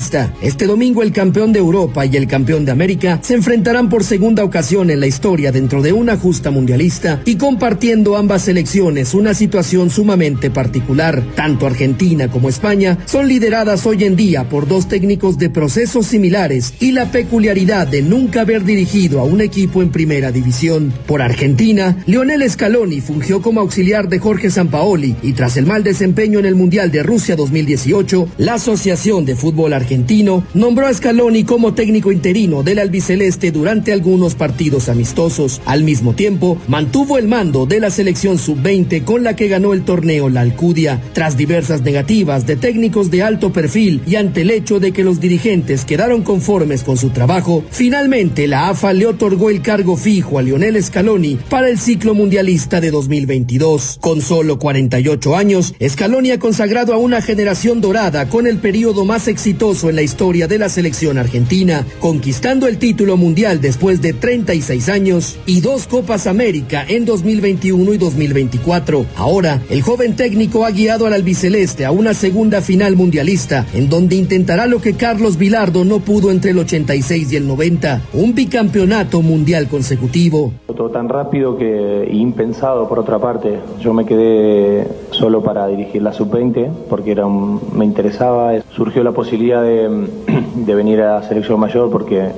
mundialista. Este domingo el campeón de Europa y el campeón de América se enfrentarán por segunda ocasión en la historia dentro de una justa mundialista y compartiendo ambas selecciones una situación sumamente particular. Tanto Argentina como España son lideradas hoy en día por dos técnicos de procesos similares y la peculiaridad de nunca haber dirigido a un equipo en primera división. Por Argentina, Lionel Scaloni fungió como auxiliar de Jorge Sampaoli y tras el mal desempeño en el Mundial de Rusia 2018, la Asociación de Fútbol Argentino nombró a Scaloni como técnico interino del albiceleste durante algunos partidos amistosos. Al mismo tiempo, mantuvo el mando de la selección sub-20 con la que ganó el torneo La Alcudia. Tras diversas negativas de técnicos de alto perfil y ante el hecho de que los dirigentes quedaron conformes con su trabajo, finalmente la AFA le otorgó el cargo fijo a Lionel Scaloni para el ciclo mundialista de 2022. Con solo 48 años, Scaloni ha consagrado a una generación dorada con el periodo más exitoso en la historia de la selección argentina, conquistando el título mundial después de 36 años y 2 Copas América en 2021 y 2024. Ahora, el joven técnico ha guiado al albiceleste a una segunda final mundialista, en donde intentará lo que Carlos Bilardo no pudo entre el 86 y el 90, un bicampeonato mundial consecutivo. Todo tan rápido que impensado por otra parte. Yo me quedé solo para dirigir la sub-20 porque me interesaba. Surgió la posibilidad de venir a la selección mayor porque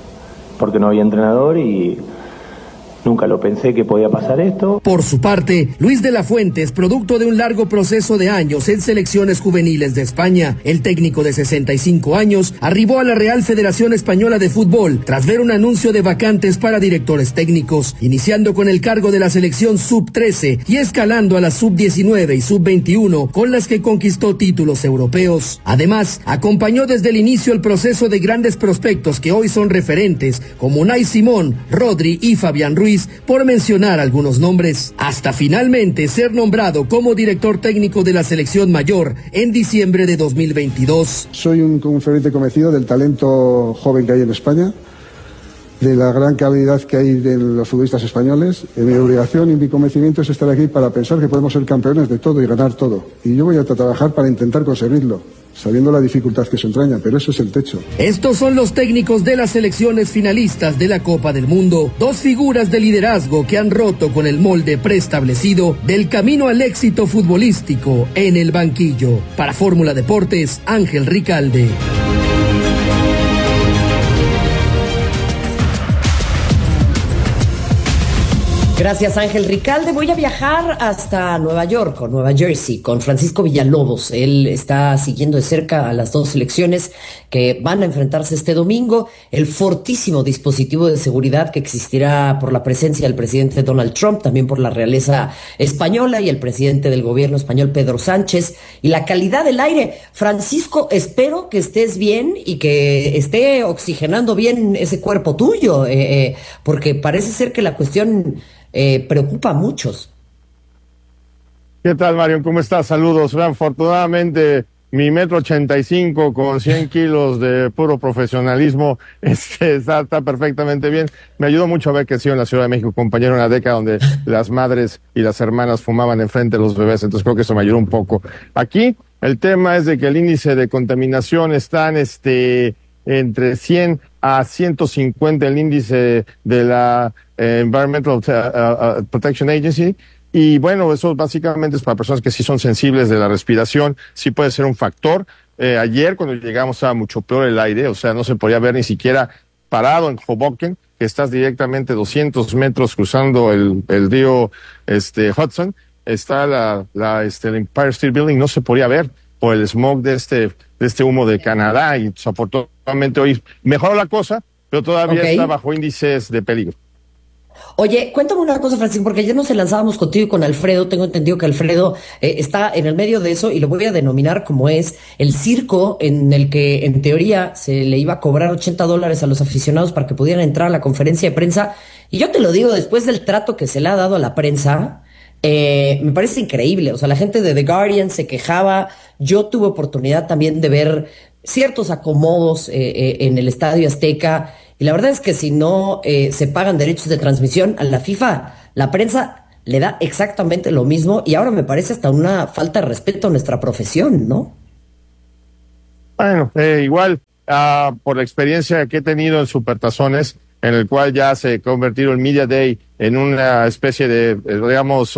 no había entrenador y nunca lo pensé que podía pasar esto. Por su parte, Luis de la Fuente es producto de un largo proceso de años en selecciones juveniles de España. El técnico de 65 años arribó a la Real Federación Española de Fútbol tras ver un anuncio de vacantes para directores técnicos, iniciando con el cargo de la selección sub-13 y escalando a la sub-19 y sub-21, con las que conquistó títulos europeos. Además, acompañó desde el inicio el proceso de grandes prospectos que hoy son referentes, como Unai Simón, Rodri y Fabián Ruiz, por mencionar algunos nombres, hasta finalmente ser nombrado como director técnico de la selección mayor en diciembre de 2022. Soy un ferviente convencido del talento joven que hay en España, de la gran calidad que hay de los futbolistas españoles. Mi obligación y mi convencimiento es estar aquí para pensar que podemos ser campeones de todo y ganar todo. Y yo voy a trabajar para intentar conseguirlo, sabiendo la dificultad que se entraña, pero eso es el techo. Estos son los técnicos de las selecciones finalistas de la Copa del Mundo, dos figuras de liderazgo que han roto con el molde preestablecido del camino al éxito futbolístico en el banquillo. Para Fórmula Deportes, Ángel Ricalde. Gracias, Ángel Ricalde. Voy a viajar hasta Nueva York o Nueva Jersey con Francisco Villalobos. Él está siguiendo de cerca a las dos selecciones que van a enfrentarse este domingo. El fortísimo dispositivo de seguridad que existirá por la presencia del presidente Donald Trump, también por la realeza española y el presidente del gobierno español, Pedro Sánchez, y la calidad del aire. Francisco, espero que estés bien y que esté oxigenando bien ese cuerpo tuyo, porque parece ser que la cuestión preocupa a muchos. ¿Qué tal, Marion? ¿Cómo estás? Saludos. Afortunadamente, mi 1,85 m con 100 kilos de puro profesionalismo está perfectamente bien. Me ayudó mucho a ver que he sido en la Ciudad de México, compañero, en una década donde las madres y las hermanas fumaban enfrente de los bebés, entonces creo que eso me ayudó un poco. Aquí, el tema es de que el índice de contaminación está entre 100 a 150, el índice de la Environmental Protection Agency, y bueno, eso básicamente es para personas que sí son sensibles de la respiración, sí puede ser un factor. Ayer cuando llegamos estaba mucho peor el aire, o sea, no se podía ver ni siquiera parado en Hoboken, que estás directamente 200 metros cruzando el río Hudson, está el Empire State Building, no se podía ver por el smog de este humo de Canadá, y desafortunadamente hoy mejoró la cosa, pero todavía está bajo índices de peligro. Oye, cuéntame una cosa, Francisco, porque ayer nos enlazábamos contigo y con Alfredo. Tengo entendido que Alfredo está en el medio de eso, y lo voy a denominar como es el circo en el que en teoría se le iba a cobrar $80 a los aficionados para que pudieran entrar a la conferencia de prensa. Y yo te lo digo, después del trato que se le ha dado a la prensa, me parece increíble. O sea, la gente de The Guardian se quejaba. Yo tuve oportunidad también de ver ciertos acomodos en el Estadio Azteca, y la verdad es que si no se pagan derechos de transmisión a la FIFA, la prensa le da exactamente lo mismo, y ahora me parece hasta una falta de respeto a nuestra profesión, ¿no? Bueno, igual, por la experiencia que he tenido en Supertazones, en el cual ya se ha convertido el Media Day en una especie de, digamos,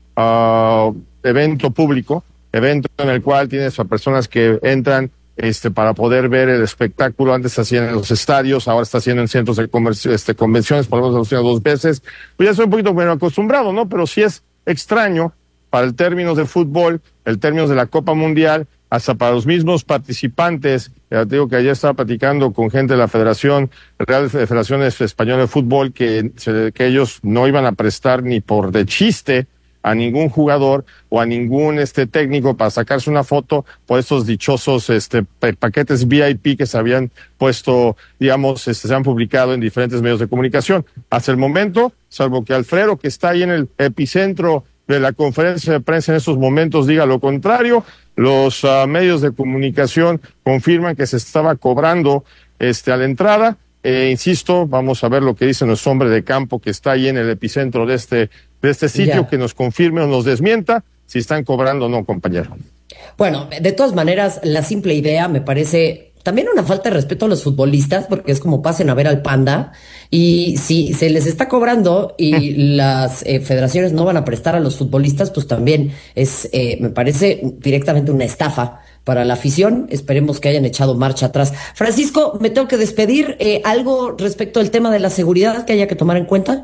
evento público, evento en el cual tienes a personas que entran para poder ver el espectáculo. Antes se hacían en los estadios, ahora está haciendo en centros de convenciones, por lo menos lo 2 veces. Pues ya estoy un poquito menos acostumbrado, ¿no? Pero sí es extraño para el términos de fútbol, el términos de la Copa Mundial, hasta para los mismos participantes. Ya te digo que ayer estaba platicando con gente de la Real Federación Española de Fútbol, que ellos no iban a prestar ni por de chiste a ningún jugador o a ningún técnico para sacarse una foto por estos dichosos paquetes VIP que se habían puesto, digamos, se han publicado en diferentes medios de comunicación. Hasta el momento, salvo que Alfredo, que está ahí en el epicentro de la conferencia de prensa en estos momentos, diga lo contrario, los medios de comunicación confirman que se estaba cobrando a la entrada. Insisto, vamos a ver lo que dice nuestro hombre de campo que está ahí en el epicentro de este sitio, que nos confirme o nos desmienta si están cobrando o no, compañero. Bueno, de todas maneras, la simple idea me parece también una falta de respeto a los futbolistas, porque es como pasen a ver al Panda, y si se les está cobrando y las federaciones no van a prestar a los futbolistas, pues también me parece directamente una estafa para la afición. Esperemos que hayan echado marcha atrás. Francisco, me tengo que despedir. ¿Algo respecto al tema de la seguridad que haya que tomar en cuenta?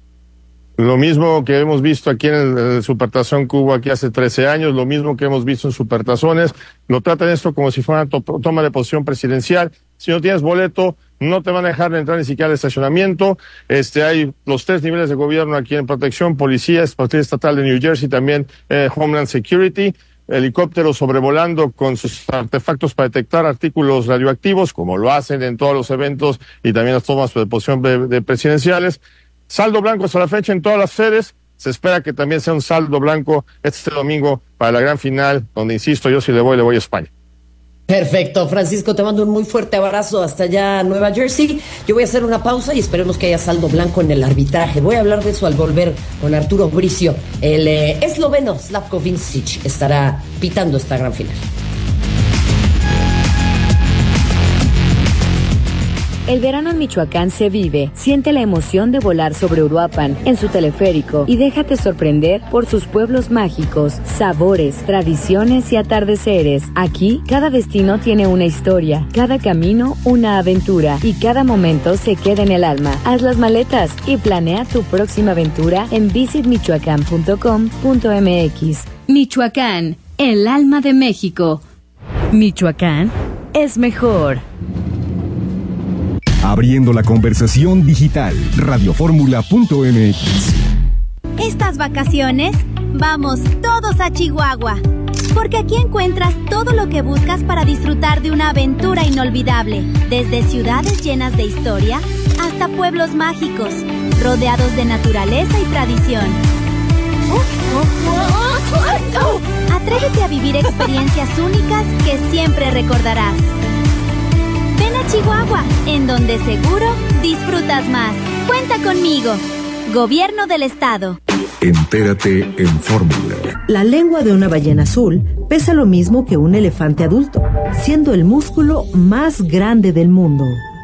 Lo mismo que hemos visto aquí en el Supertazón que hubo aquí hace 13 años, lo mismo que hemos visto en Supertazones. Lo tratan esto como si fuera una toma de posición presidencial. Si no tienes boleto, no te van a dejar entrar ni siquiera al estacionamiento. Hay los 3 niveles de gobierno aquí en protección: policía estatal de New Jersey, también Homeland Security, helicópteros sobrevolando con sus artefactos para detectar artículos radioactivos, como lo hacen en todos los eventos y también las tomas de posición de presidenciales. Saldo blanco hasta la fecha en todas las sedes. Se espera que también sea un saldo blanco este domingo para la gran final, donde, insisto, yo si le voy a España. Perfecto, Francisco, te mando un muy fuerte abrazo hasta allá, Nueva Jersey. Yo voy a hacer una pausa y esperemos que haya saldo blanco en el arbitraje. Voy a hablar de eso al volver con Arturo Bricio. El esloveno Slavko Vincic estará pitando esta gran final. El verano en Michoacán se vive. Siente la emoción de volar sobre Uruapan en su teleférico y déjate sorprender por sus pueblos mágicos, sabores, tradiciones y atardeceres. Aquí, cada destino tiene una historia, cada camino una aventura y cada momento se queda en el alma. Haz las maletas y planea tu próxima aventura en visitmichoacán.com.mx. Michoacán, el alma de México. Michoacán es mejor. Abriendo la conversación digital, radioformula.mx. Estas vacaciones, vamos todos a Chihuahua, porque aquí encuentras todo lo que buscas para disfrutar de una aventura inolvidable, desde ciudades llenas de historia hasta pueblos mágicos, rodeados de naturaleza y tradición. Atrévete a vivir experiencias únicas que siempre recordarás. Ven a Chihuahua, en donde seguro disfrutas más. Cuenta conmigo. Gobierno del Estado. Entérate en Fórmula. La lengua de una ballena azul pesa lo mismo que un elefante adulto, siendo el músculo más grande del mundo.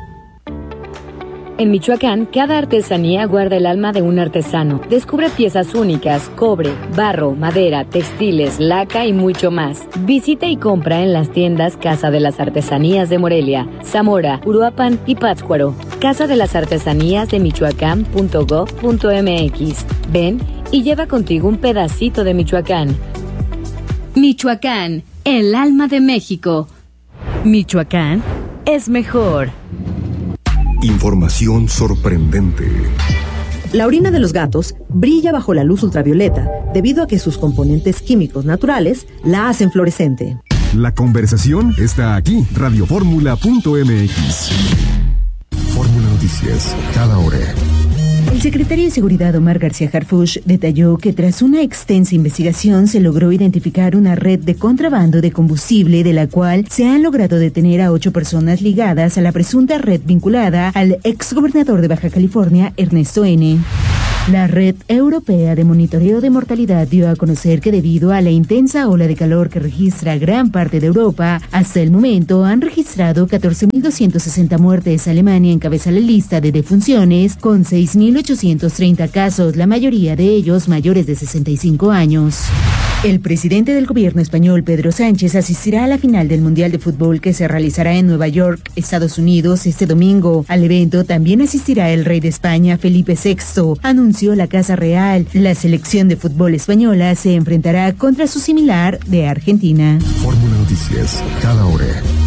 En Michoacán, cada artesanía guarda el alma de un artesano. Descubre piezas únicas, cobre, barro, madera, textiles, laca y mucho más. Visita y compra en las tiendas Casa de las Artesanías de Morelia, Zamora, Uruapan y Pátzcuaro. Casa de las Artesanías de Michoacán.gov.mx. Ven y lleva contigo un pedacito de Michoacán. Michoacán, el alma de México. Michoacán es mejor. Información sorprendente. La orina de los gatos brilla bajo la luz ultravioleta debido a que sus componentes químicos naturales la hacen fluorescente. La conversación está aquí, radioformula.mx. Fórmula Noticias, cada hora. El secretario de Seguridad Omar García Harfuch detalló que tras una extensa investigación se logró identificar una red de contrabando de combustible de la cual se han logrado detener a 8 personas ligadas a la presunta red vinculada al exgobernador de Baja California, Ernesto N. La Red Europea de Monitoreo de Mortalidad dio a conocer que debido a la intensa ola de calor que registra gran parte de Europa, hasta el momento han registrado 14.260 muertes. Alemania encabeza la lista de defunciones con 6.830 casos, la mayoría de ellos mayores de 65 años. El presidente del gobierno español, Pedro Sánchez, asistirá a la final del Mundial de Fútbol que se realizará en Nueva York, Estados Unidos, este domingo. Al evento también asistirá el rey de España, Felipe VI, anunció la Casa Real. La selección de fútbol española se enfrentará contra su similar de Argentina. Fórmula Noticias, cada hora.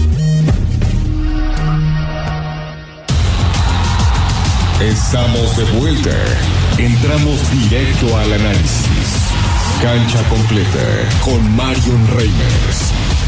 Estamos de vuelta. Entramos directo al análisis. Cancha completa con Marion Reimers.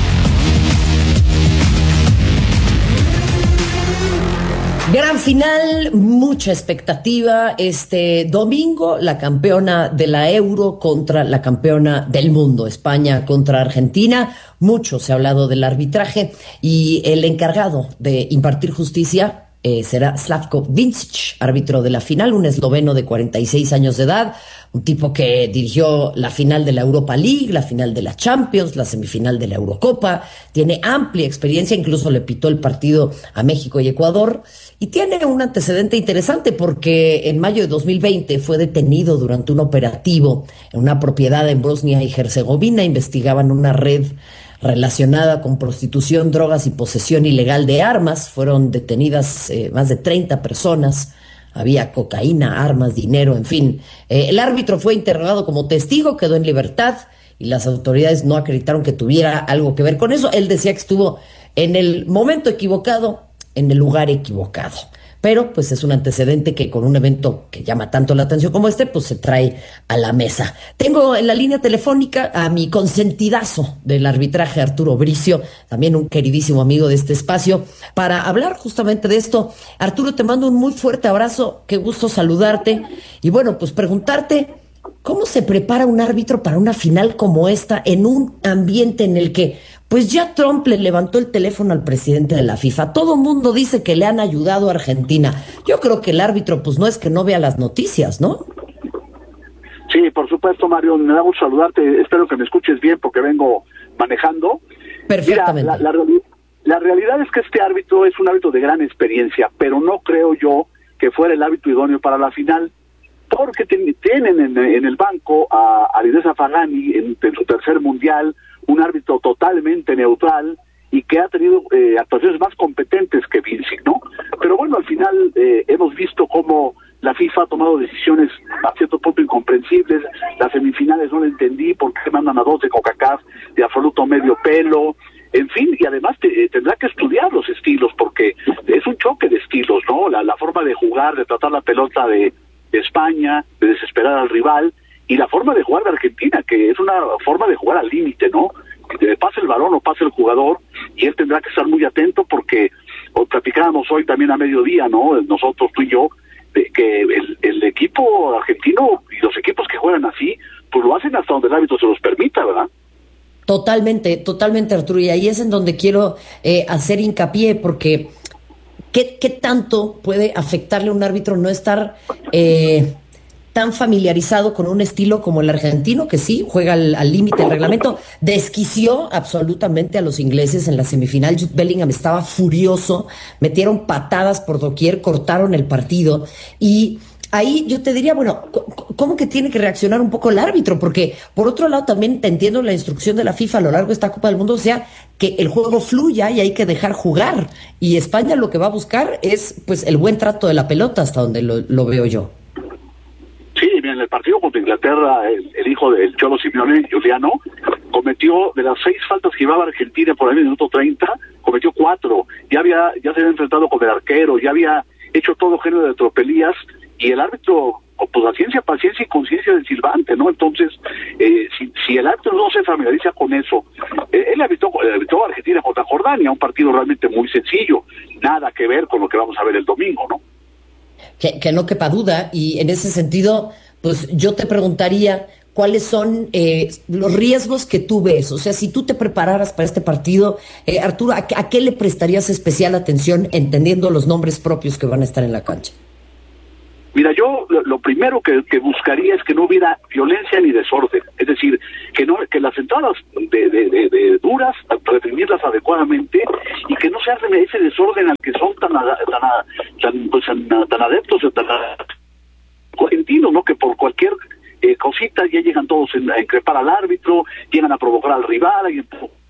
Gran final, mucha expectativa. Este domingo, la campeona de la Euro contra la campeona del mundo, España contra Argentina. Mucho se ha hablado del arbitraje y el encargado de impartir justicia será Slavko Vincic, árbitro de la final, un esloveno de 46 años de edad, un tipo que dirigió la final de la Europa League, la final de la Champions, la semifinal de la Eurocopa, tiene amplia experiencia, incluso le pitó el partido a México y Ecuador, y tiene un antecedente interesante porque en mayo de 2020 fue detenido durante un operativo en una propiedad en Bosnia y Herzegovina. Investigaban una red relacionada con prostitución, drogas y posesión ilegal de armas. Fueron detenidas más de 30 personas. Había cocaína, armas, dinero, en fin. El árbitro fue interrogado como testigo, quedó en libertad y las autoridades no acreditaron que tuviera algo que ver con eso. Él decía que estuvo en el momento equivocado, en el lugar equivocado. Pero pues es un antecedente que con un evento que llama tanto la atención como este, pues se trae a la mesa. Tengo en la línea telefónica a mi consentidazo del arbitraje, Arturo Bricio, también un queridísimo amigo de este espacio, para hablar justamente de esto. Arturo, te mando un muy fuerte abrazo, qué gusto saludarte. Y bueno, pues preguntarte, ¿cómo se prepara un árbitro para una final como esta en un ambiente en el que pues ya Trump le levantó el teléfono al presidente de la FIFA? Todo el mundo dice que le han ayudado a Argentina. Yo creo que el árbitro pues no es que no vea las noticias, ¿no? Sí, por supuesto, Mario, me da gusto saludarte. Espero que me escuches bien porque vengo manejando. Perfectamente. Mira, la realidad es que este árbitro es un árbitro de gran experiencia, pero no creo yo que fuera el árbitro idóneo para la final, porque tienen en el banco a Linesa Fagani en su tercer mundial, un árbitro totalmente neutral y que ha tenido actuaciones más competentes que Vincic, ¿no? Pero bueno, al final hemos visto cómo la FIFA ha tomado decisiones a cierto punto incomprensibles. Las semifinales no lo entendí, por qué mandan a dos de CONCACAF de absoluto medio pelo, en fin, y además tendrá que estudiar los estilos, porque es un choque de estilos, ¿no? La forma de jugar, de tratar la pelota de España, de desesperar al rival, y la forma de jugar de Argentina, que es una forma de jugar al límite, ¿no? Que pase el balón o pase el jugador, y él tendrá que estar muy atento porque platicábamos hoy también a mediodía, ¿no? Nosotros, tú y yo, de que el equipo argentino y los equipos que juegan así, pues lo hacen hasta donde el árbitro se los permita, ¿verdad? Totalmente, Arturo, y ahí es en donde quiero hacer hincapié, porque ¿qué tanto puede afectarle a un árbitro no estar tan familiarizado con un estilo como el argentino, que sí, juega al límite del reglamento? Desquició absolutamente a los ingleses en la semifinal. Jude Bellingham estaba furioso, metieron patadas por doquier, cortaron el partido, y ahí yo te diría, bueno, ¿cómo que tiene que reaccionar un poco el árbitro? Porque, por otro lado, también te entiendo la instrucción de la FIFA a lo largo de esta Copa del Mundo, o sea, que el juego fluya y hay que dejar jugar. Y España lo que va a buscar es, pues, el buen trato de la pelota, hasta donde lo veo yo. Sí, en el partido contra Inglaterra, el hijo del Cholo Simeone, Giuliano, cometió, de las 6 faltas que llevaba Argentina por ahí en el minuto 30, cometió 4. Ya se había enfrentado con el arquero, ya había hecho todo género de tropelías, y el árbitro, pues la paciencia y conciencia del silbante, ¿no? Entonces, si el árbitro no se familiariza con eso, él arbitró a Argentina contra Jordania, un partido realmente muy sencillo, nada que ver con lo que vamos a ver el domingo, ¿no? Que no quepa duda, y en ese sentido, pues yo te preguntaría, ¿cuáles son los riesgos que tú ves? O sea, si tú te prepararas para este partido, Arturo, ¿a qué le prestarías especial atención, entendiendo los nombres propios que van a estar en la cancha? Mira, yo lo primero que buscaría es que no hubiera violencia ni desorden, es decir, que las entradas de duras, reprimirlas adecuadamente y que no se arme ese desorden al que son tan adeptos, tan argentinos, ¿no? Que por cualquier cosita ya llegan todos a increpar al árbitro, llegan a provocar al rival, y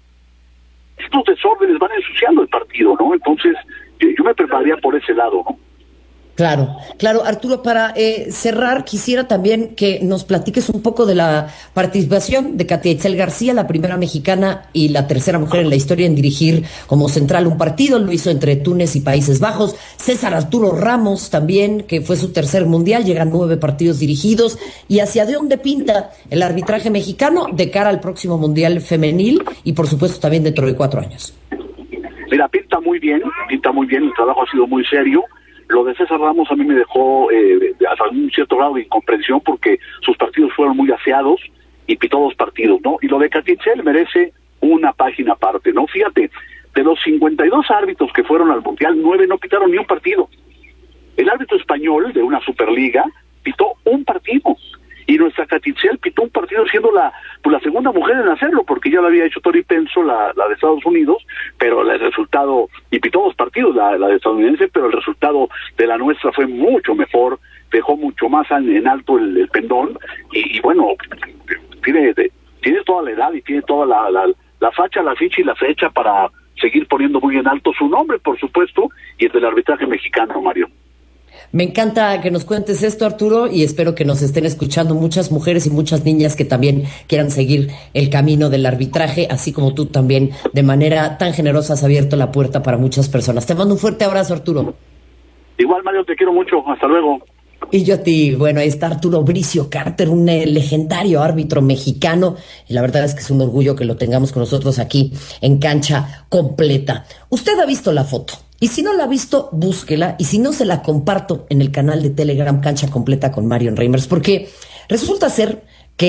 estos desórdenes van ensuciando el partido, ¿no? Entonces, yo me prepararía por ese lado, ¿no? Claro. Arturo, para cerrar, quisiera también que nos platiques un poco de la participación de Katia Itzel García, la primera mexicana y la tercera mujer en la historia en dirigir como central un partido. Lo hizo entre Túnez y Países Bajos. César Arturo Ramos también, que fue su tercer mundial, llegan 9 partidos dirigidos. ¿Y hacia dónde pinta el arbitraje mexicano de cara al próximo mundial femenil y por supuesto también dentro de 4 años? Mira, pinta muy bien, el trabajo ha sido muy serio. Lo de César Ramos a mí me dejó hasta un cierto grado de incomprensión porque sus partidos fueron muy aseados y pitó 2 partidos, ¿no? Y lo de Katia Itzel merece una página aparte, ¿no? Fíjate, de los 52 árbitros que fueron al Mundial, 9 no pitaron ni un partido. El árbitro español de una Superliga pitó un partido. Y nuestra Katia Itzel pitó un partido siendo la segunda mujer en hacerlo, porque ya lo había hecho Tori Penso, la de Estados Unidos, pero el resultado, y pitó 2 partidos la de estadounidense, pero el resultado de la nuestra fue mucho mejor, dejó mucho más en alto el pendón, y bueno, tiene toda la edad y tiene toda la facha, la ficha y la fecha para seguir poniendo muy en alto su nombre, por supuesto, y el del arbitraje mexicano, Mario. Me encanta que nos cuentes esto, Arturo, y espero que nos estén escuchando muchas mujeres y muchas niñas que también quieran seguir el camino del arbitraje, así como tú también, de manera tan generosa, has abierto la puerta para muchas personas. Te mando un fuerte abrazo, Arturo. Igual, Mario, te quiero mucho. Hasta luego. Y yo a ti. Bueno, ahí está Arturo Bricio Carter, un legendario árbitro mexicano, y la verdad es que es un orgullo que lo tengamos con nosotros aquí en Cancha Completa. Usted ha visto la foto. Y si no la ha visto, búsquela. Y si no, se la comparto en el canal de Telegram Cancha Completa con Marion Reimers. Porque resulta ser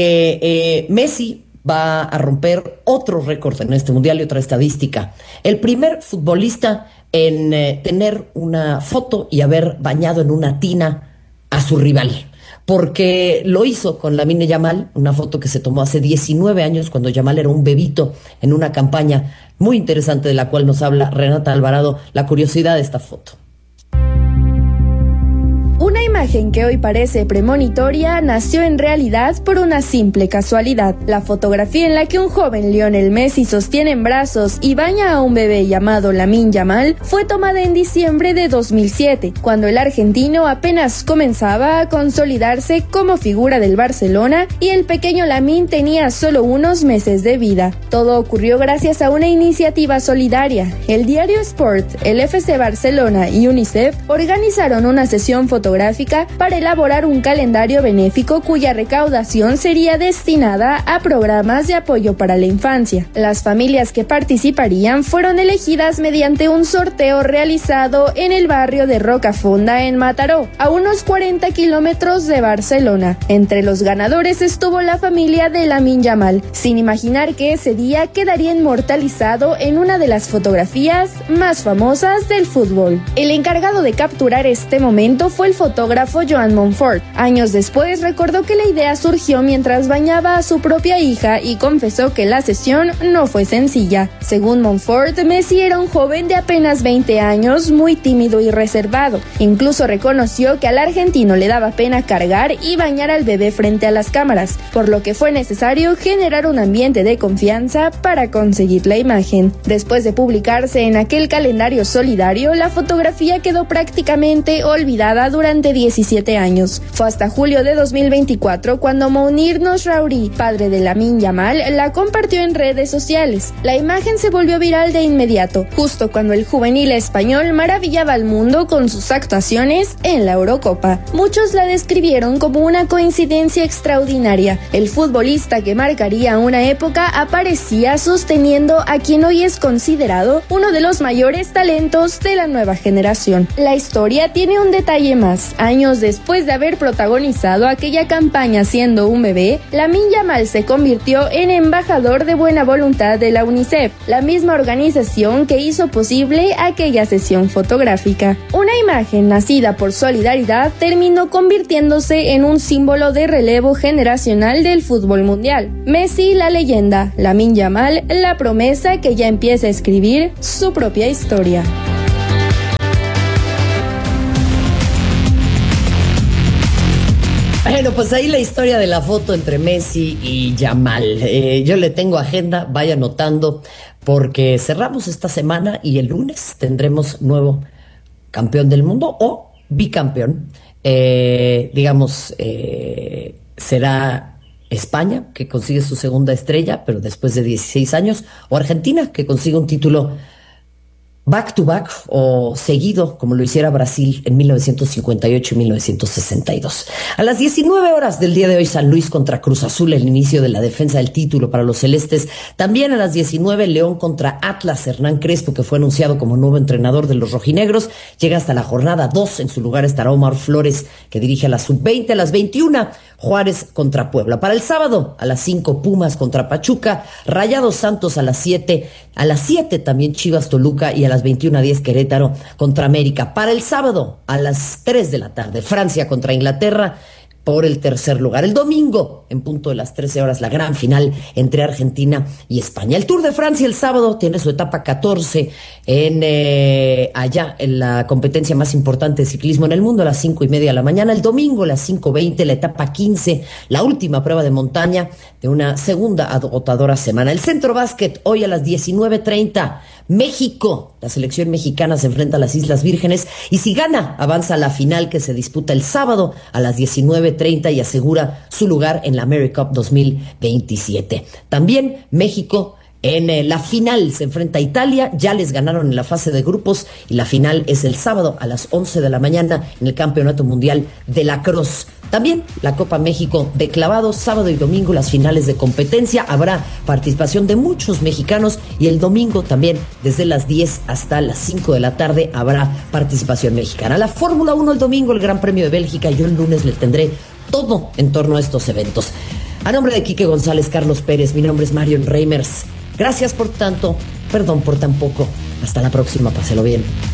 que Messi va a romper otro récord en este mundial y otra estadística. El primer futbolista en tener una foto y haber bañado en una tina a su rival. Porque lo hizo con Lamine Yamal, una foto que se tomó hace 19 años cuando Yamal era un bebito en una campaña muy interesante de la cual nos habla Renata Alvarado, la curiosidad de esta foto. Una imagen que hoy parece premonitoria nació en realidad por una simple casualidad. La fotografía en la que un joven Lionel Messi sostiene en brazos y baña a un bebé llamado Lamine Yamal fue tomada en diciembre de 2007, cuando el argentino apenas comenzaba a consolidarse como figura del Barcelona y el pequeño Lamine tenía solo unos meses de vida. Todo ocurrió gracias a una iniciativa solidaria. El diario Sport, el FC Barcelona y UNICEF organizaron una sesión fotográfica para elaborar un calendario benéfico cuya recaudación sería destinada a programas de apoyo para la infancia. Las familias que participarían fueron elegidas mediante un sorteo realizado en el barrio de Rocafonda en Mataró, a unos 40 kilómetros de Barcelona. Entre los ganadores estuvo la familia de Lamine Yamal, sin imaginar que ese día quedaría inmortalizado en una de las fotografías más famosas del fútbol. El encargado de capturar este momento fue el fotógrafo Joan Montfort. Años después recordó que la idea surgió mientras bañaba a su propia hija y confesó que la sesión no fue sencilla. Según Montfort, Messi era un joven de apenas 20 años, muy tímido y reservado. Incluso reconoció que al argentino le daba pena cargar y bañar al bebé frente a las cámaras, por lo que fue necesario generar un ambiente de confianza para conseguir la imagen. Después de publicarse en aquel calendario solidario, la fotografía quedó prácticamente olvidada durante 17 años. Fue hasta julio de 2024 cuando Mounir Nosraoui, padre de Lamine Yamal, la compartió en redes sociales. La imagen se volvió viral de inmediato, justo cuando el juvenil español maravillaba al mundo con sus actuaciones en la Eurocopa. Muchos la describieron como una coincidencia extraordinaria. El futbolista que marcaría una época aparecía sosteniendo a quien hoy es considerado uno de los mayores talentos de la nueva generación. La historia tiene un detalle más. París. Años después de haber protagonizado aquella campaña siendo un bebé, Lamine Yamal se convirtió en embajador de buena voluntad de la UNICEF, la misma organización que hizo posible aquella sesión fotográfica. Una imagen nacida por solidaridad terminó convirtiéndose en un símbolo de relevo generacional del fútbol mundial. Messi, la leyenda; Lamine Yamal, la promesa que ya empieza a escribir su propia historia. Bueno, pues ahí la historia de la foto entre Messi y Yamal. Yo le tengo agenda, vaya anotando, porque cerramos esta semana y el lunes tendremos nuevo campeón del mundo o bicampeón. Será España, que consigue su segunda estrella, pero después de 16 años, o Argentina, que consigue un título back to back o seguido, como lo hiciera Brasil en 1958 y 1962. A las 19 horas del día de hoy, San Luis contra Cruz Azul, el inicio de la defensa del título para los celestes. También a las 19, León contra Atlas. Hernán Crespo, que fue anunciado como nuevo entrenador de los rojinegros, llega hasta la jornada 2. En su lugar estará Omar Flores, que dirige a la sub-20. A las 21, Juárez contra Puebla. Para el sábado, a las 5, Pumas contra Pachuca. Rayados Santos a las 7. A las 7 también Chivas Toluca, y a las 21:10 Querétaro contra América. Para el sábado, a las 3 de la tarde, Francia contra Inglaterra por el tercer lugar. El domingo, en punto de las 13 horas, la gran final entre Argentina y España. El Tour de Francia el sábado tiene su etapa 14 allá en la competencia más importante de ciclismo en el mundo, a las 5:30 de la mañana. El domingo, a las 5:20, la etapa 15, la última prueba de montaña de una segunda agotadora semana. El Centro Básquet, hoy a las 19:30, México, la selección mexicana se enfrenta a las Islas Vírgenes, y si gana, avanza a la final, que se disputa el sábado a las 19:30 y asegura su lugar en la AmeriCup 2027. También México en la final se enfrenta a Italia. Ya les ganaron en la fase de grupos, y la final es el sábado a las 11 de la mañana en el Campeonato Mundial de Lacrosse. También la Copa México de clavados, sábado y domingo las finales de competencia. Habrá participación de muchos mexicanos, y el domingo también desde las 10 hasta las 5 de la tarde habrá participación mexicana. La Fórmula 1 el domingo, el Gran Premio de Bélgica, y yo el lunes le tendré todo en torno a estos eventos. A nombre de Quique González, Carlos Pérez, mi nombre es Marion Reimers. Gracias por tanto, perdón por tan poco. Hasta la próxima, páselo bien.